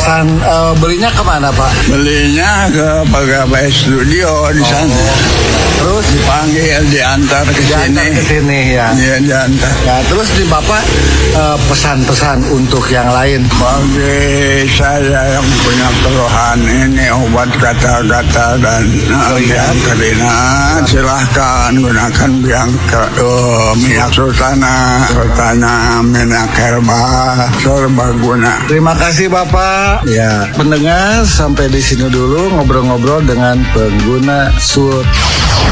pesan belinya kemana Pak? Belinya ke Pegawai Studio di sana. Terus Dipanggil, diantar ke diantar ke sini. sini ya. Iya, diantar. Nah, terus di Bapak pesan-pesan untuk yang lain. Bagi saya yang punya keluhan ini obat kata-kata dan biang keringat, silahkan gunakan minyak sultana minyak herba, serbaguna. Terima kasih Bapak. Ya, pendengar sampai di sini dulu ngobrol-ngobrol dengan pengguna SUR.